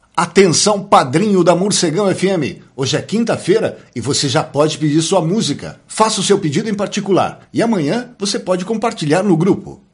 Atenção, padrinho da Morcegão FM! Hoje é quinta-feira e você já pode pedir sua música. Faça o seu pedido em particular e amanhã você pode compartilhar no grupo.